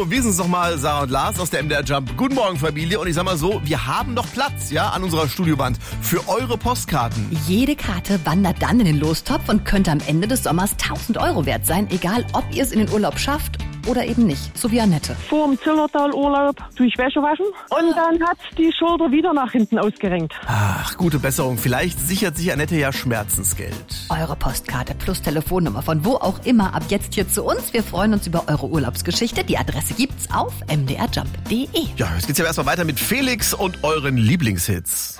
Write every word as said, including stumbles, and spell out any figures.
Hallo, wir sind's nochmal, Sarah und Lars aus der M D R Jump. Guten Morgen, Familie. Und ich sag mal so, wir haben noch Platz, ja, an unserer Studiowand für eure Postkarten. Jede Karte wandert dann in den Lostopf und könnte am Ende des Sommers tausend Euro wert sein, egal ob ihr es in den Urlaub schafft oder eben nicht, so wie Annette. Vor dem Zillertal-Urlaub tue ich Wäsche waschen und dann hat die Schulter wieder nach hinten ausgerenkt. Ach, gute Besserung. Vielleicht sichert sich Annette ja Schmerzensgeld. Eure Postkarte plus Telefonnummer von wo auch immer ab jetzt hier zu uns. Wir freuen uns über eure Urlaubsgeschichte. Die Adresse gibt's auf m d r jump punkt d e. Ja, jetzt geht's ja erstmal weiter mit Felix und euren Lieblingshits.